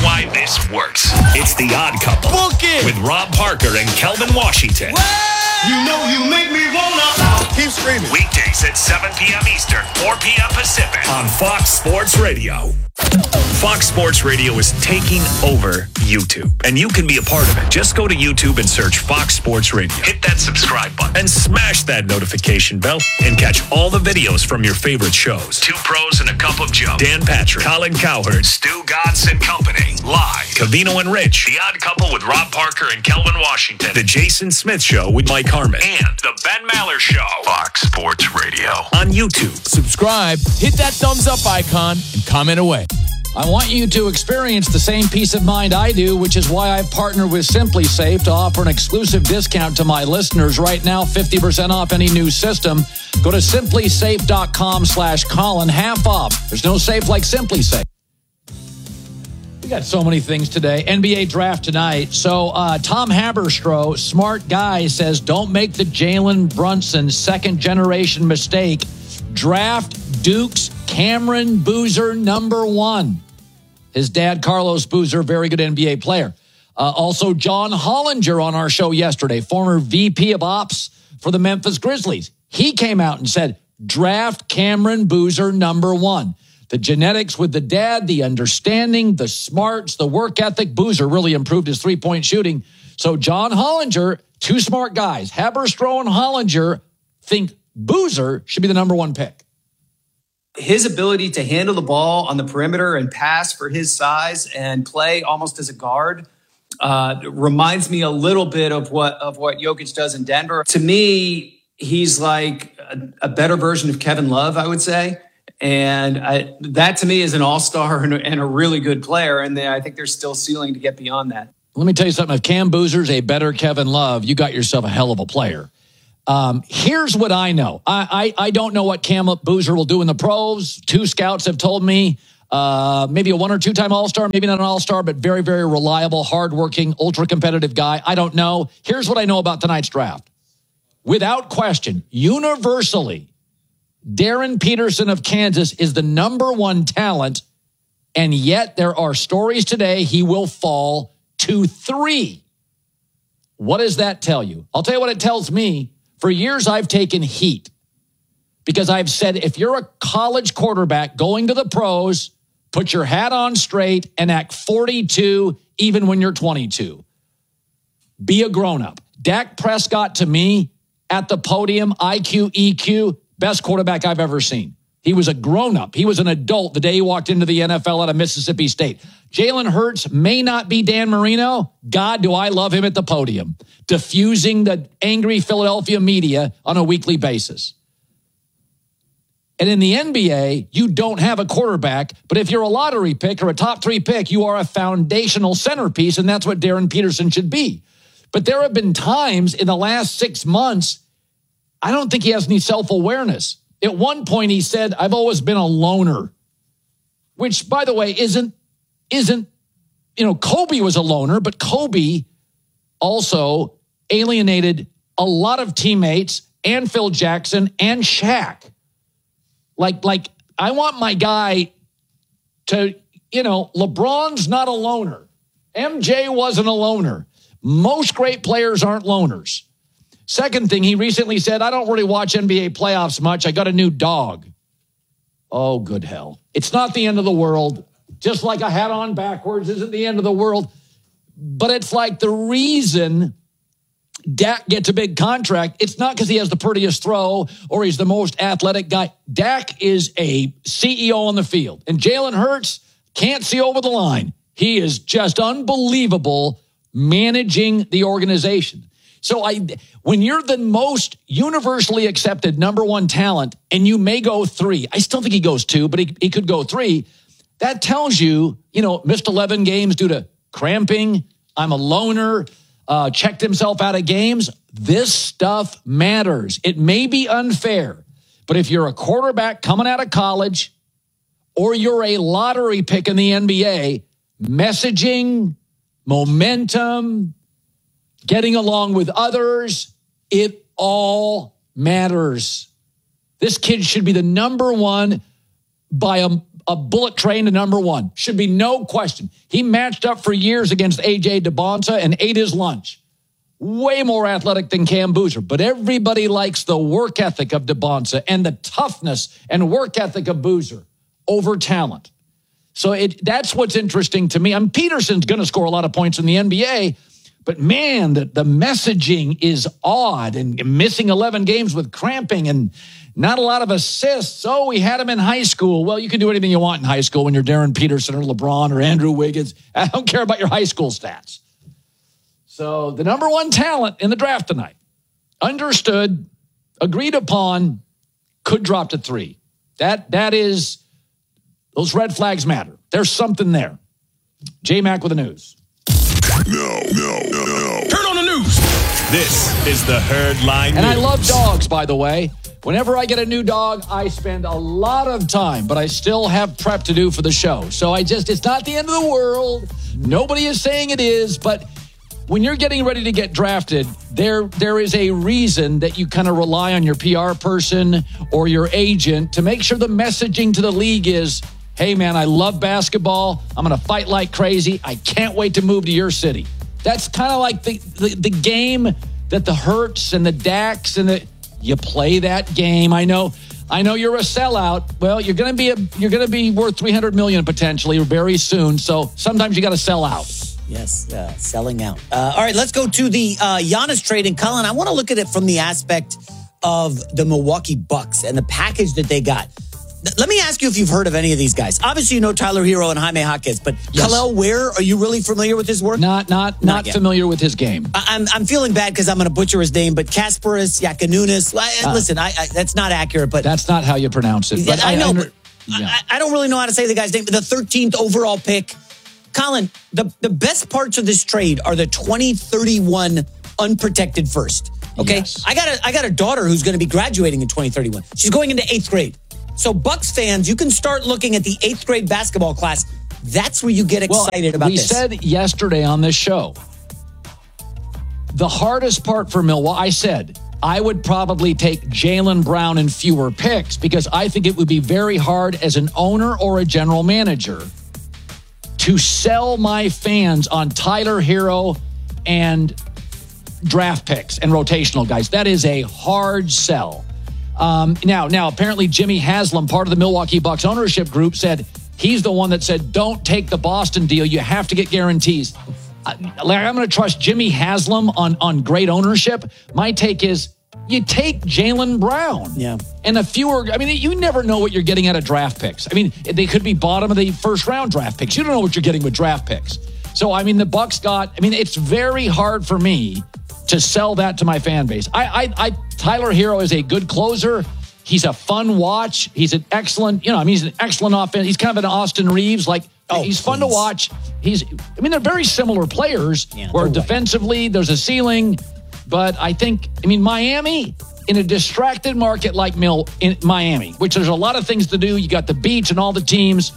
why this works. It's The Odd Couple. Book it! With Rob Parker and Kelvin Washington. You know you make me wanna keep screaming. Weekdays at 7 p.m. Eastern, 4 p.m. Pacific on Fox Sports Radio. Fox Sports Radio is taking over YouTube, and you can be a part of it. Just go to YouTube and search Fox Sports Radio. Hit that subscribe button and smash that notification bell and catch all the videos from your favorite shows. Two Pros and a Cup of Joe. Dan Patrick, Colin Cowherd, Stu Godson and Company. Live. Covino and Rich. The Odd Couple with Rob Parker and Kelvin Washington. The Jason Smith Show with Mike Harmon. And The Ben Maller Show. Fox Sports Radio. On YouTube. Subscribe, hit that thumbs up icon, and comment away. I want you to experience the same peace of mind I do, which is why I've partnered with Simply Safe to offer an exclusive discount to my listeners right now, 50% off any new system. Go to simplysafe.com/Colin, half off. There's no safe like Simply Safe. We got so many things today. NBA draft tonight. So Tom Haberstroh, smart guy, says don't make the Jalen Brunson second-generation mistake. Draft Duke's Cameron Boozer #1. His dad, Carlos Boozer, very good NBA player. Also, John Hollinger on our show yesterday, former VP of Ops for the Memphis Grizzlies. He came out and said, draft Cameron Boozer #1. The genetics with the dad, the understanding, the smarts, the work ethic. Boozer really improved his three-point shooting. So John Hollinger, two smart guys, Haberstroh and Hollinger, think Boozer should be the #1 pick. His ability to handle the ball on the perimeter and pass for his size and play almost as a guard reminds me a little bit of what Jokic does in Denver. To me, he's like a better version of Kevin Love, I would say. And that to me is an all-star and a really good player. And I think there's still ceiling to get beyond that. Let me tell you something. If Cam Boozer's a better Kevin Love, you got yourself a hell of a player. Here's what I know. I don't know what Cam Boozer will do in the pros. Two scouts have told me maybe a 1 or 2 time All-Star, maybe not an All-Star, but very, very reliable, hardworking, ultra-competitive guy. I don't know. Here's what I know about tonight's draft. Without question, universally, Darren Peterson of Kansas is the #1 talent, and yet there are stories today he will fall to 3. What does that tell you? I'll tell you what it tells me. For years, I've taken heat because I've said, if you're a college quarterback going to the pros, put your hat on straight and act 42 even when you're 22. Be a grown-up. Dak Prescott, to me, at the podium, IQ, EQ, best quarterback I've ever seen. He was a grown-up. He was an adult the day he walked into the NFL out of Mississippi State. Jalen Hurts may not be Dan Marino. God, do I love him at the podium, diffusing the angry Philadelphia media on a weekly basis. And in the NBA, you don't have a quarterback, but if you're a lottery pick or a top 3 pick, you are a foundational centerpiece, and that's what Darren Peterson should be. But there have been times in the last 6 months, I don't think he has any self-awareness. At one point, he said, I've always been a loner, which, by the way, isn't, Kobe was a loner, but Kobe also alienated a lot of teammates and Phil Jackson and Shaq. Like I want my guy to, LeBron's not a loner. MJ wasn't a loner. Most great players aren't loners. Second thing, he recently said, I don't really watch NBA playoffs much. I got a new dog. Oh, good hell. It's not the end of the world. Just like a hat on backwards isn't the end of the world. But it's like the reason Dak gets a big contract, it's not because he has the prettiest throw or he's the most athletic guy. Dak is a CEO on the field. And Jalen Hurts can't see over the line. He is just unbelievable managing the organization. So when you're the most universally accepted #1 talent and you may go 3, I still think he goes 2, but he could go 3. That tells you, missed 11 games due to cramping. I'm a loner, checked himself out of games. This stuff matters. It may be unfair, but if you're a quarterback coming out of college or you're a lottery pick in the NBA, messaging, momentum, getting along with others, it all matters. This kid should be the #1 by a bullet train to number one. Should be no question. He matched up for years against A.J. DeBonta and ate his lunch. Way more athletic than Cam Boozer. But everybody likes the work ethic of DeBonta and the toughness and work ethic of Boozer over talent. So that's what's interesting to me. Peterson's going to score a lot of points in the NBA, but man, the messaging is odd and missing 11 games with cramping and not a lot of assists. Oh, we had him in high school. Well, you can do anything you want in high school when you're Darren Peterson or LeBron or Andrew Wiggins. I don't care about your high school stats. So the number one talent in the draft tonight, understood, agreed upon, could drop to 3. That is, those red flags matter. There's something there. J-Mac with the news. No. Turn on the news. This is the Herd Line And News. I love dogs, by the way. Whenever I get a new dog, I spend a lot of time, but I still have prep to do for the show. So it's not the end of the world. Nobody is saying it is, but when you're getting ready to get drafted, there is a reason that you kind of rely on your PR person or your agent to make sure the messaging to the league is, hey, man, I love basketball. I'm going to fight like crazy. I can't wait to move to your city. That's kind of like the game that the Hurts and the Daks and you play that game. I know you're a sellout. Well, you're going to be worth $300 million potentially very soon. So sometimes you got to sell out. Yes, selling out. All right, let's go to the Giannis trade. And Colin, I want to look at it from the aspect of the Milwaukee Bucks and the package that they got. Let me ask you if you've heard of any of these guys. Obviously, you know Tyler Hero and Jaime Jaquez, but yes. Khalil Ware, are you really familiar with his work? Not familiar with his game. I'm feeling bad because I'm going to butcher his name, but Kasparis Yakinunis. Listen, that's not accurate, but that's not how you pronounce it. But I know. I don't really know how to say the guy's name. The 13th overall pick, Colin. The best parts of this trade are the 2031 unprotected first. Okay, yes. I got a daughter who's going to be graduating in 2031. She's going into 8th grade. So Bucks fans, you can start looking at the 8th grade basketball class. That's where you get excited about this. We said yesterday on this show, the hardest part for Milwaukee, I said, I would probably take Jaylen Brown in fewer picks because I think it would be very hard as an owner or a general manager to sell my fans on Tyler Hero and draft picks and rotational guys. That is a hard sell. Now, apparently Jimmy Haslam, part of the Milwaukee Bucks ownership group, said he's the one that said, don't take the Boston deal. You have to get guarantees. Larry, I'm going to trust Jimmy Haslam on great ownership. My take is you take Jaylen Brown. Yeah. And you never know what you're getting out of draft picks. I mean, they could be bottom of the first round draft picks. You don't know what you're getting with draft picks. So, the Bucks it's very hard for me to sell that to my fan base. Tyler Hero is a good closer. He's a fun watch. He's an excellent, he's an excellent offense. He's kind of an Austin Reeves. He's fun to watch. They're very similar players where defensively there's a ceiling. But I think, Miami, in a distracted market like in Miami, which there's a lot of things to do. You got the beach and all the teams.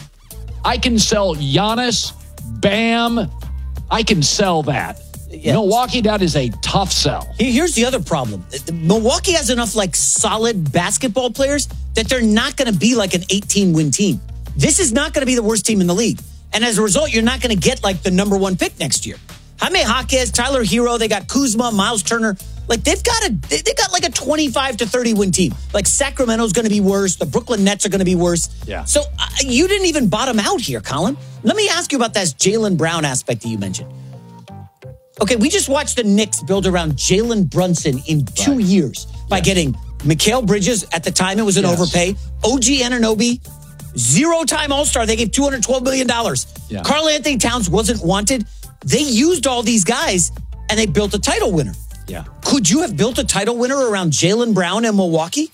I can sell Giannis, Bam. I can sell that. Yes. Milwaukee, that is a tough sell. Here's the other problem. Milwaukee has enough solid basketball players that they're not going to be like an 18-win team. This is not going to be the worst team in the league. And as a result, you're not going to get the number one pick next year. Jaime Jaquez, Tyler Hero, they got Kuzma, Miles Turner. They've got a 25 to 30 win team. Sacramento's going to be worse. The Brooklyn Nets are going to be worse. Yeah. So you didn't even bottom out here, Colin. Let me ask you about that Jaylen Brown aspect that you mentioned. Okay, we just watched the Knicks build around Jalen Brunson in 2 years by getting Mikal Bridges. At the time, it was an overpay. OG Anunoby, 0-time All-Star. They gave $212 million. Yeah. Karl Anthony Towns wasn't wanted. They used all these guys, and they built a title winner. Yeah. Could you have built a title winner around Jaylen Brown and Milwaukee?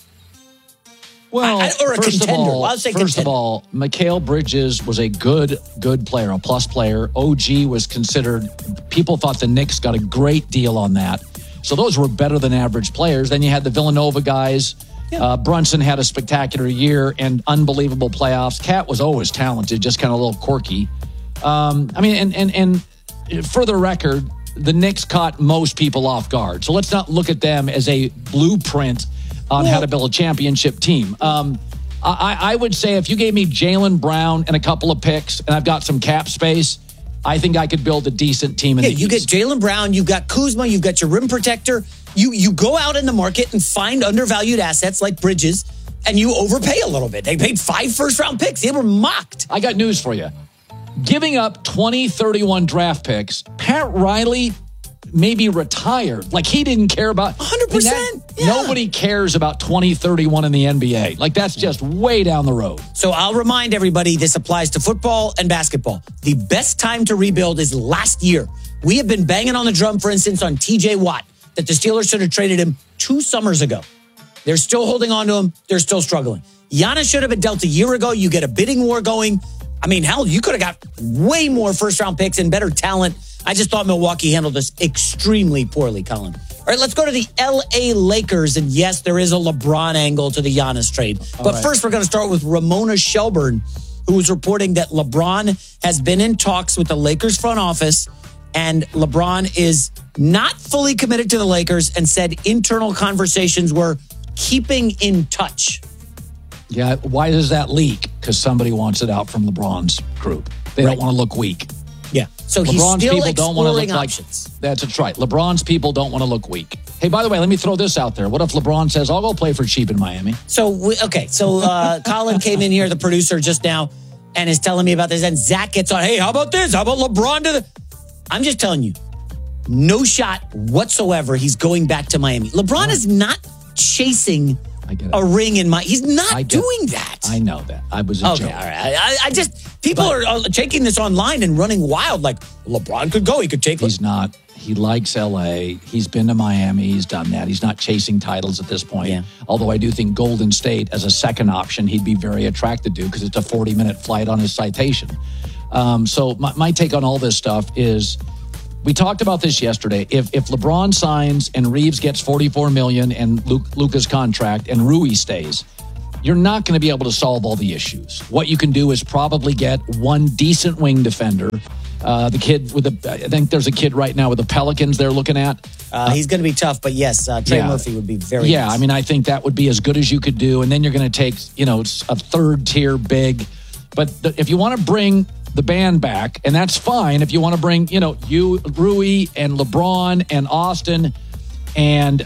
Well, or a contender. First of all, Mikal Bridges was a good player, a plus player. OG was considered, people thought the Knicks got a great deal on that. So those were better than average players. Then you had the Villanova guys. Yeah. Brunson had a spectacular year and unbelievable playoffs. Cat was always talented, just kind of a little quirky. And for the record, the Knicks caught most people off guard. So let's not look at them as a blueprint on how to build a championship team. I would say if you gave me Jaylen Brown and a couple of picks and I've got some cap space, I think I could build a decent team in the East. You get Jaylen Brown, you've got Kuzma, you've got your rim protector. You go out in the market and find undervalued assets like Bridges, and you overpay a little bit. They paid 5 first-round picks. They were mocked. I got news for you. Giving up 2031 draft picks, Pat Riley maybe retired. Like, he didn't care about 100%. Yeah. Nobody cares about 2031 in the NBA. Like, that's just way down the road. So I'll remind everybody this applies to football and basketball. The best time to rebuild is last year. We have been banging on the drum, for instance, on TJ Watt, that the Steelers should have traded him 2 summers ago. They're still holding on to him. They're still struggling. Giannis should have been dealt a year ago. You get a bidding war going. I mean, hell, you could have got way more first-round picks and better talent. I just thought Milwaukee handled this extremely poorly, Colin. All right, let's go to the L.A. Lakers. And yes, there is a LeBron angle to the Giannis trade. But first, we're going to start with Ramona Shelburne, who is reporting that LeBron has been in talks with the Lakers front office, and LeBron is not fully committed to the Lakers and said internal conversations were keeping in touch. Yeah, why does that leak? Because somebody wants it out from LeBron's group. They don't want to look weak. Yeah. So LeBron's he's still people don't want to look options. like. That's right. LeBron's people don't want to look weak. Hey, by the way, let me throw this out there. What if LeBron says, I'll go play for cheap in Miami? So Colin came in here, the producer, just now, and is telling me about this. And Zach gets on, hey, how about this? How about LeBron to the... I'm just telling you, no shot whatsoever he's going back to Miami. LeBron is not chasing a ring in Miami. He's not doing that. I know that. I was a joke. All right. I just... People are taking this online and running wild like LeBron could go. He could take... He's not. He likes L.A. He's been to Miami. He's done that. He's not chasing titles at this point. Yeah. Although I do think Golden State, as a second option, he'd be very attracted to because it's a 40-minute flight on his citation. So my take on all this stuff is... We talked about this yesterday. If LeBron signs and Reeves gets $44 million and Luka's contract and Rui stays, you're not going to be able to solve all the issues. What you can do is probably get one decent wing defender. The kid I think there's a kid right now with the Pelicans they're looking at. He's going to be tough, but yes, Trey Murphy would be very nice. I mean, I think that would be as good as you could do. And then you're going to take, a third tier big. But if you want to bring the band back, and that's fine if you want to bring, you, Rui, and LeBron, and Austin, and,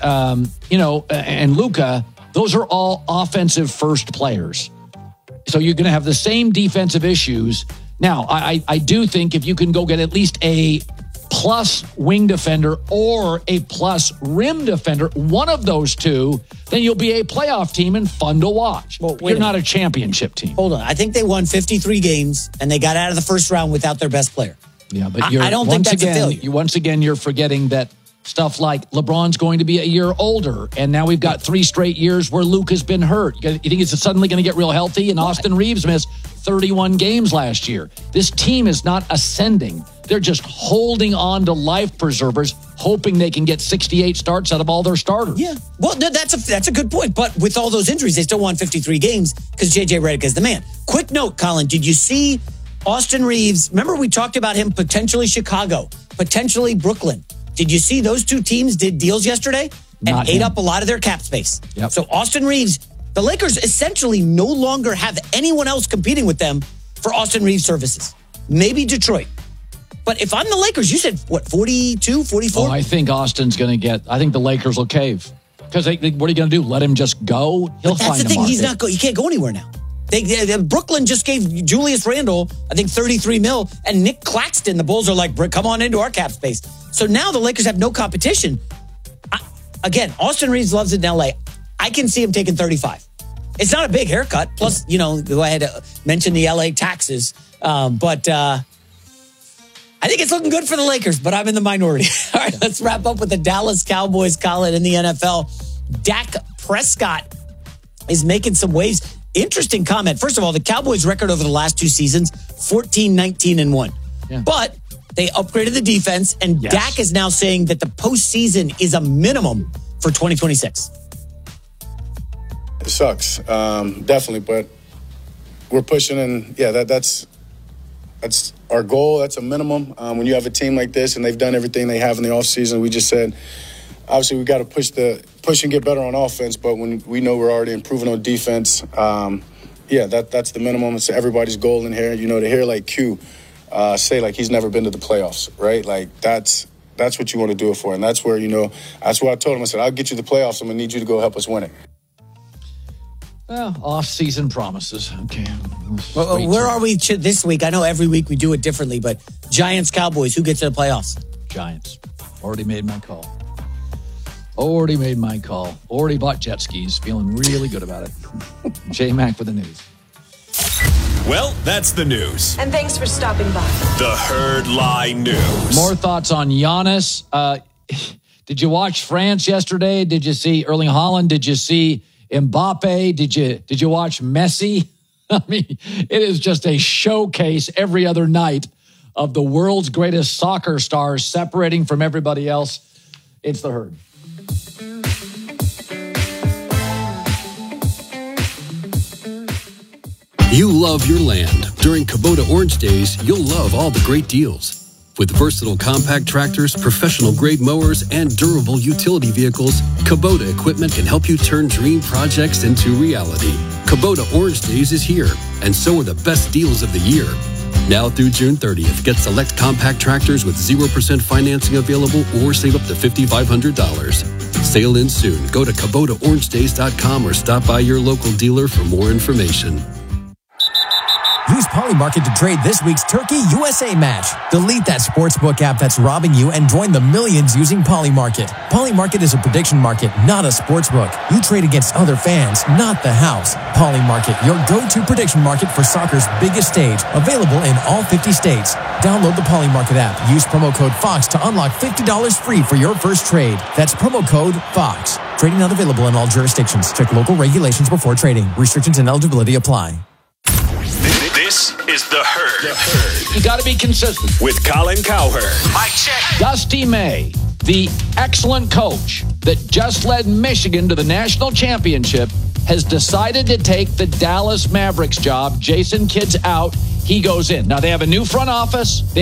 and Luka, those are all offensive first players. So you're going to have the same defensive issues. Now, I do think if you can go get at least a plus wing defender or a plus rim defender, one of those two, then you'll be a playoff team and fun to watch. Well, you're not a championship team. Hold on. I think they won 53 games and they got out of the first round without their best player. Yeah, but I don't think that's a failure. Once again, you're forgetting that stuff like LeBron's going to be a year older, and now we've got 3 straight years where Luke has been hurt. You think it's suddenly going to get real healthy? And Austin Reeves missed 31 games last year. This team is not ascending. They're just holding on to life preservers, hoping they can get 68 starts out of all their starters. Yeah, well, that's a good point. But with all those injuries, they still won 53 games because J.J. Redick is the man. Quick note, Colin, did you see Austin Reeves? Remember we talked about him potentially Chicago, potentially Brooklyn. Did you see those 2 teams did deals yesterday and ate up a lot of their cap space? Yep. So Austin Reeves, the Lakers essentially no longer have anyone else competing with them for Austin Reeves services. Maybe Detroit. But if I'm the Lakers, you said, 42, 44? Oh, I think Austin's going to I think the Lakers will cave. Because what are you going to do? Let him just go? He'll find a market. That's the thing. He's not he can't go anywhere now. Brooklyn just gave Julius Randle, I think, $33 million, and Nick Claxton. The Bulls are like, come on into our cap space. So now the Lakers have no competition. Again, Austin Reeves loves it in L.A. I can see him taking 35. It's not a big haircut. Plus, go ahead and mention the L.A. taxes. But I think it's looking good for the Lakers, but I'm in the minority. All right, let's wrap up with the Dallas Cowboys, Colin, in the NFL. Dak Prescott is making some waves. Interesting comment. First of all, the Cowboys' record over the last 2 seasons, 14-19-1. Yeah. But they upgraded the defense, and Dak is now saying that the postseason is a minimum for 2026. It sucks, definitely, but we're pushing, and that's our goal. That's a minimum. When you have a team like this, and they've done everything they have in the offseason, we just said, obviously, we got to push and get better on offense. But when we know we're already improving on defense, yeah, that's the minimum. It's everybody's goal in here. You know, to hear like Q say like he's never been to the playoffs, right? Like that's what you want to do it for. And that's where, you know, that's what I told him. I said, I'll get you the playoffs. I'm going to need you to go help us win it. Well, off-season promises. Okay. Well, where are we this week? I know every week we do it differently, but Giants, Cowboys, who gets to the playoffs? Giants. Already made my call. Already bought jet skis. Feeling really good about it. J-Mac with the news. Well, that's the news. And thanks for stopping by. The Herd Lie News. More thoughts on Giannis. Did you watch France yesterday? Did you see Erling Haaland? Did you see Mbappe? Did you watch Messi? I mean, it is just a showcase every other night of the world's greatest soccer stars separating from everybody else. It's the Herd. You love your land. During Kubota Orange Days, you'll love all the great deals. With versatile compact tractors, professional-grade mowers, and durable utility vehicles, Kubota equipment can help you turn dream projects into reality. Kubota Orange Days is here, and so are the best deals of the year. Now through June 30th, get select compact tractors with 0% financing available or save up to $5,500. Sale ends soon. Go to KubotaOrangeDays.com or stop by your local dealer for more information. Use Polymarket to trade this week's Turkey USA match. Delete that sportsbook app that's robbing you and join the millions using Polymarket. Polymarket is a prediction market, not a sportsbook. You trade against other fans, not the house. Polymarket, your go-to prediction market for soccer's biggest stage. Available in all 50 states. Download the Polymarket app. Use promo code FOX to unlock $50 free for your first trade. That's promo code FOX. Trading not available in all jurisdictions. Check local regulations before trading. Restrictions and eligibility apply. This is The Herd. You got to be consistent. With Colin Cowherd. Mic check. Dusty May, the excellent coach that just led Michigan to the national championship, has decided to take the Dallas Mavericks job. Jason Kidd's out. He goes in. Now, they have a new front office.